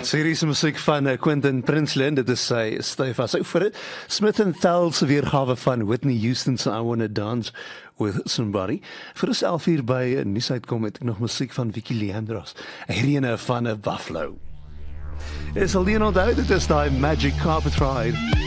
Seriese musiek van Quentin Prinsloo, dit is sy styf as vir dit. Smith & Thell se weergawe van Whitney Houston se I Wanna Dance With Somebody. Vir ons 11 uur by nuus uitkom het ek nog musiek van Vicky Leandros, hierdie ene van 'n Buffalo. Is al die onthou, dit is daai Magic Carpet Ride.